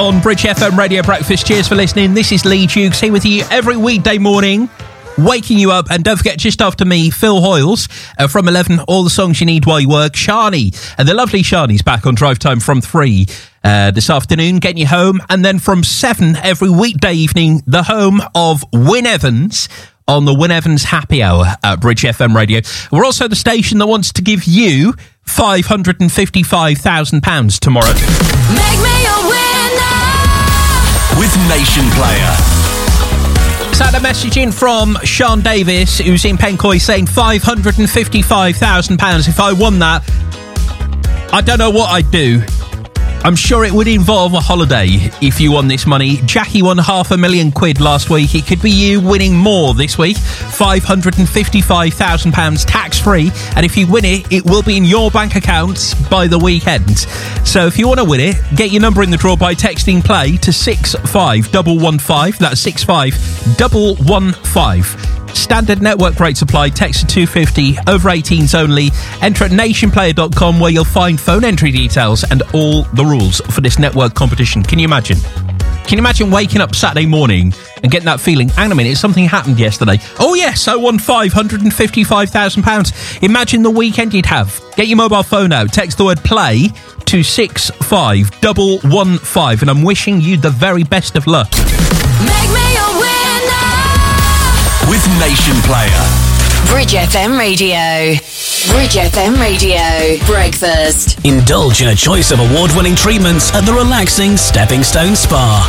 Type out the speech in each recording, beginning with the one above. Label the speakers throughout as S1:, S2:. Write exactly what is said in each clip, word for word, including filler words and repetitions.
S1: On Bridge F M Radio Breakfast. Cheers for listening. This is Lee Dukes here with you every weekday morning, waking you up. And don't forget, just after me, Phil Hoyles uh, from eleven, all the songs you need while you work. Shani, and the lovely Shani's back on Drive Time from three uh, this afternoon, getting you home. And then from seven every weekday evening, the home of Wyn Evans on the Wyn Evans Happy Hour at Bridge F M Radio. We're also the station that wants to give you five hundred fifty-five thousand pounds tomorrow.
S2: Make me a winner
S3: with Nation Player.
S1: So a message in from Sean Davis, who's in Pencoy, saying five hundred fifty-five thousand pounds. If I won that, I don't know what I'd do. I'm sure it would involve a holiday if you won this money. Jackie won half a million quid last week. It could be you winning more this week. five hundred fifty-five thousand pounds tax-free. And if you win it, it will be in your bank account by the weekend. So if you want to win it, get your number in the draw by texting play to six five one one five. That's six five one one five. Standard network rates apply. Text to two fifty, over eighteens only. Enter at nation player dot com where you'll find phone entry details and all the rules for this network competition. Can you imagine? Can you imagine waking up Saturday morning and getting that feeling, hang on a minute, something happened yesterday. Oh yes, I won five hundred fifty-five thousand pounds. Imagine the weekend you'd have. Get your mobile phone out, text the word play to six five one one five, and I'm wishing you the very best of luck.
S2: Make me a winner
S3: with Nation Player.
S2: Bridge F M Radio. Bridge F M Radio. Breakfast.
S3: Indulge in a choice of award-winning treatments at the relaxing Stepping Stone Spa.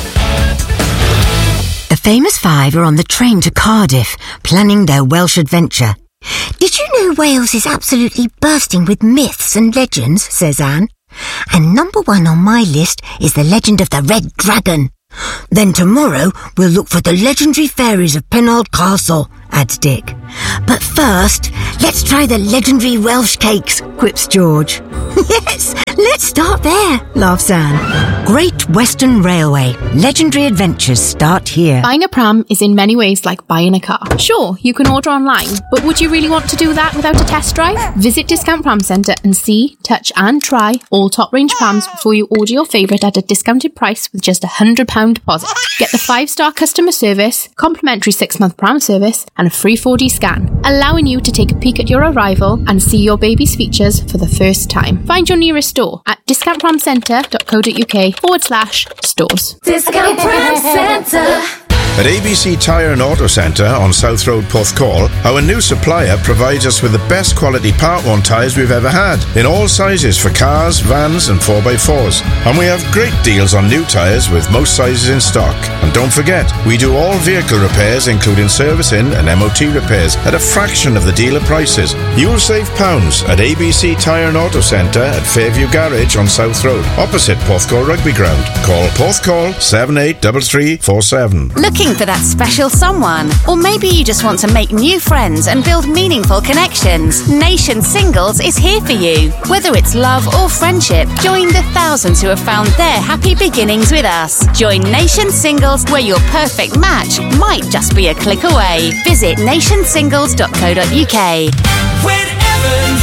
S4: The famous five are on the train to Cardiff, planning their Welsh adventure. Did you know Wales is absolutely bursting with myths and legends, says Anne. And number one on my list is the legend of the Red Dragon. Then tomorrow we'll look for the legendary fairies of Penarth Castle, adds Dick. But first, let's try the legendary Welsh cakes, quips George. Yes, let's start there, laughs Anne. Great Western Railway. Legendary adventures start here.
S5: Buying a pram is in many ways like buying a car. Sure, you can order online, but would you really want to do that without a test drive? Visit Discount Pram Centre and see, touch and try all top range prams before you order your favourite at a discounted price with just a one hundred pounds deposit. Get the five star customer service, complimentary six month pram service and a free four D scan, allowing you to take a peek at your arrival and see your baby's features for the first time. Find your nearest store at discountpramcentre.co.uk forward slash stores.
S2: Discount Pram Centre.
S6: At A B C Tyre and Auto Centre on South Road, Porthcawl, our new supplier provides us with the best quality part-worn tyres we've ever had, in all sizes for cars, vans and four by fours. And we have great deals on new tyres with most sizes in stock. And don't forget, we do all vehicle repairs including servicing and M O T repairs at a fraction of the dealer prices. You'll save pounds at A B C Tyre and Auto Centre at Fairview Garage on South Road, opposite Porthcawl Rugby Ground. Call Porthcawl seven eight three three four seven.
S7: Looking for that special someone? Or maybe you just want to make new friends and build meaningful connections? Nation Singles is here for you. Whether it's love or friendship, join the thousands who have found their happy beginnings with us. Join Nation Singles, where your perfect match might just be a click away. Visit nation singles dot co dot uk.
S3: Wyn Evans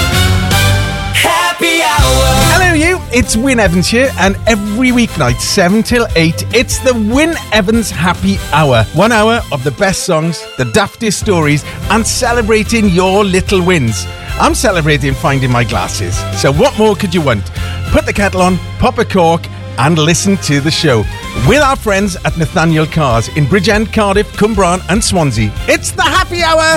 S3: Happy Hour.
S8: Hello you, it's Wyn Evans here, and every weeknight seven till eight it's the Wyn Evans Happy Hour. One hour of the best songs, the daftest stories and celebrating your little wins. I'm celebrating finding my glasses, so what more could you want? Put the kettle on, pop a cork and listen to the show with our friends at Nathaniel Cars in Bridgend, Cardiff, Cwmbran and Swansea. It's the Happy Hour!